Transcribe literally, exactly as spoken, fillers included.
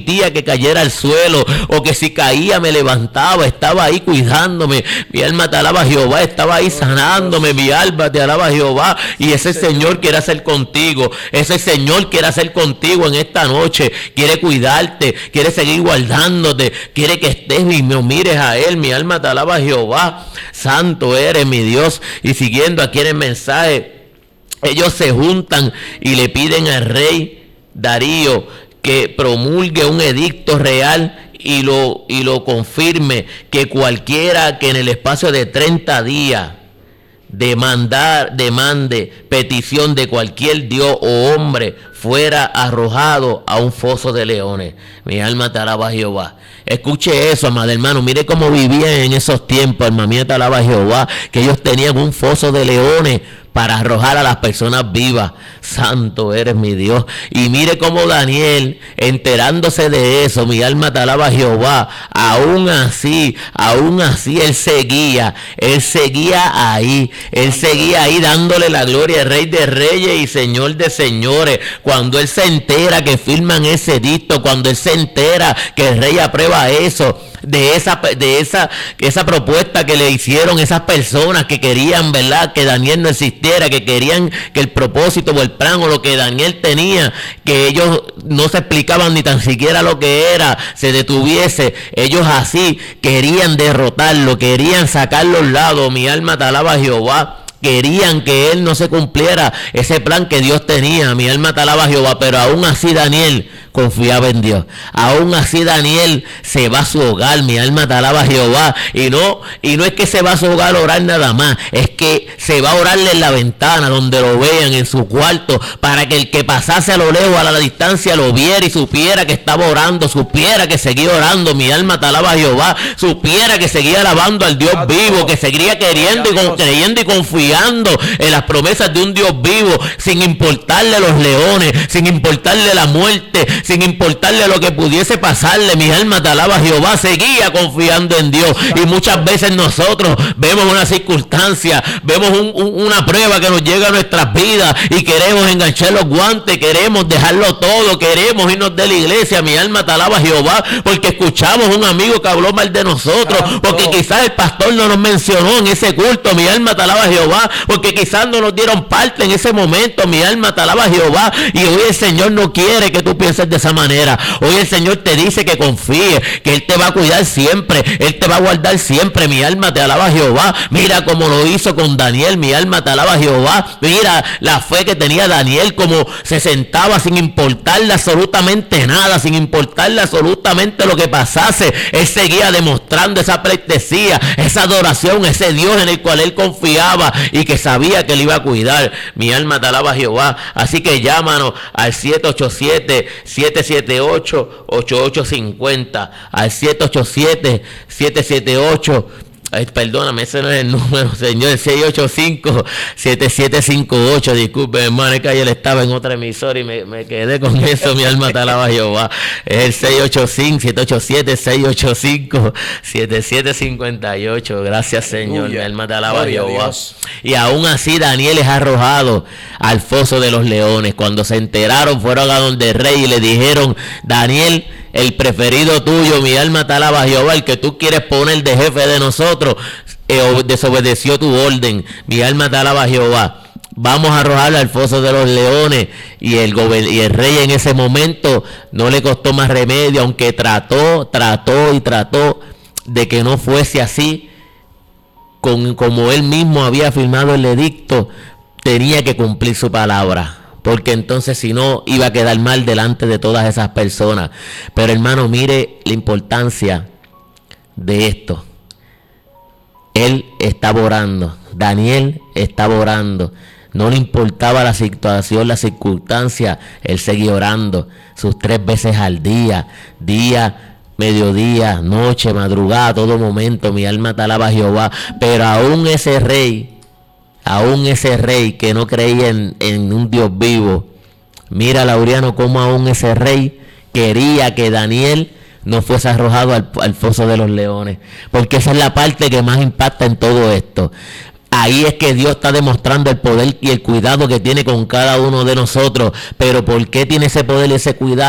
permitía que cayera al suelo, o que si caía me levantaba, estaba ahí cuidándome. Mi alma te alaba, Jehová, estaba ahí sanándome. Mi alma te alaba, Jehová, y ese Señor quiere hacer contigo, ese Señor quiere hacer contigo en esta noche, quiere cuidarte, quiere seguir guardándote, quiere que estés y me mires a Él. Mi alma te alaba, Jehová, santo eres mi Dios. Y siguiendo aquí en el mensaje, ellos se juntan y le piden al rey Darío que promulgue un edicto real y lo, y lo confirme, que cualquiera que en el espacio de treinta días demandar, demande petición de cualquier dios o hombre fuera arrojado a un foso de leones. Mi alma te alaba a Jehová. Escuche eso, amado hermano. Mire cómo vivían en esos tiempos, hermano mío, te alaba a Jehová, que ellos tenían un foso de leones para arrojar a las personas vivas. Santo eres mi Dios. Y mire cómo Daniel, enterándose de eso, mi alma te alaba a Jehová, aún así, aún así él seguía, él seguía ahí, él seguía ahí dándole la gloria al Rey de Reyes y Señor de Señores. Cuando él se entera que firman ese edicto, cuando él se entera que el rey aprueba eso, de esa de esa esa propuesta que le hicieron esas personas que querían, ¿verdad?, que Daniel no existiera, que querían que el propósito o el plan o lo que Daniel tenía, que ellos no se explicaban ni tan siquiera lo que era, se detuviese. Ellos así querían derrotarlo, querían sacarlo al lado. Mi alma te alaba a Jehová. Querían que él no se cumpliera ese plan que Dios tenía. Mi alma te alaba a Jehová. Pero aún así Daniel confiaba en Dios. Aún así Daniel se va a su hogar. Mi alma te alaba a Jehová. Y no, y no es que se va a su hogar a orar nada más. Es que se va a orarle en la ventana, donde lo vean, en su cuarto, para que el que pasase a lo lejos, a la distancia, lo viera y supiera que estaba orando, supiera que seguía orando. Mi alma te alaba a Jehová. Supiera que seguía alabando al Dios vivo, que seguía queriendo y con, creyendo y confiando en las promesas de un Dios vivo, sin importarle los leones, sin importarle la muerte, sin importarle lo que pudiese pasarle. Mi alma te alaba Jehová, seguía confiando en Dios. Y muchas veces nosotros vemos una circunstancia, vemos un, un, una prueba que nos llega a nuestras vidas y queremos enganchar los guantes, queremos dejarlo todo, queremos irnos de la iglesia. Mi alma te alaba Jehová, porque escuchamos un amigo que habló mal de nosotros, porque quizás el pastor no nos mencionó en ese culto. Mi alma te alaba Jehová, porque quizás no nos dieron parte en ese momento. Mi alma te alaba Jehová. Y hoy el Señor no quiere que tú pienses de esa manera. Hoy el Señor te dice que confíe, que Él te va a cuidar siempre, Él te va a guardar siempre. Mi alma te alaba Jehová. Mira cómo lo hizo con Daniel. Mi alma te alaba Jehová. Mira la fe que tenía Daniel, como se sentaba sin importarle absolutamente nada, sin importarle absolutamente lo que pasase. Él seguía demostrando esa pleitesía, esa adoración, ese Dios en el cual él confiaba y que sabía que le iba a cuidar. Mi alma te alaba Jehová. Así que llámanos al siete ocho siete, siete siete ocho, ocho ocho cinco cero, al siete ocho siete, siete siete ocho. Ay, perdóname, ese no es el número, señor, seis ocho cinco, siete siete cinco ocho. Disculpe, hermano, es que ayer estaba en otra emisora y me, me quedé con eso. Mi alma te alaba Jehová. Es el seis ocho cinco, siete ocho siete, seis ocho cinco, siete siete cinco ocho. Gracias, Señor. Aleluya. Mi alma te alaba Jehová. Y aún así Daniel es arrojado al foso de los leones. Cuando se enteraron, fueron a donde el rey y le dijeron: Daniel, el preferido tuyo, mi alma te alaba Jehová, el que tú quieres poner de jefe de nosotros, eh, desobedeció tu orden. Mi alma te alaba Jehová. Vamos a arrojarle al foso de los leones. Y el, y el rey en ese momento no le costó más remedio, aunque trató, trató y trató de que no fuese así, con, como él mismo había firmado el edicto, tenía que cumplir su palabra, porque entonces si no iba a quedar mal delante de todas esas personas. Pero hermano, mire la importancia de esto. Él estaba orando, Daniel estaba orando, no le importaba la situación, la circunstancia, él seguía orando sus tres veces al día, día, mediodía, noche, madrugada, todo momento. Mi alma te alaba Jehová. Pero aún ese rey, aún ese rey que no creía en, en un Dios vivo, mira, Laureano, cómo aún ese rey quería que Daniel no fuese arrojado al, al foso de los leones, porque esa es la parte que más impacta en todo esto. Ahí es que Dios está demostrando el poder y el cuidado que tiene con cada uno de nosotros. Pero ¿por qué tiene ese poder y ese cuidado?